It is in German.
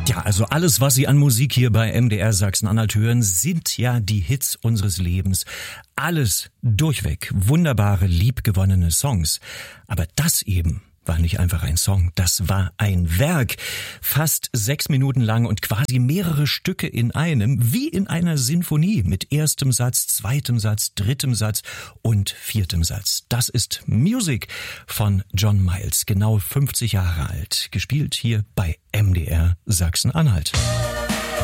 Ja, also alles, was Sie an Musik hier bei MDR Sachsen-Anhalt hören, sind ja die Hits unseres Lebens. Alles durchweg wunderbare, liebgewonnene Songs. Aber das eben war nicht einfach ein Song, das war ein Werk. Fast 6 Minuten lang und quasi mehrere Stücke in einem, wie in einer Sinfonie mit erstem Satz, zweitem Satz, drittem Satz und viertem Satz. Das ist Music von John Miles, genau 50 Jahre alt, gespielt hier bei MDR Sachsen-Anhalt.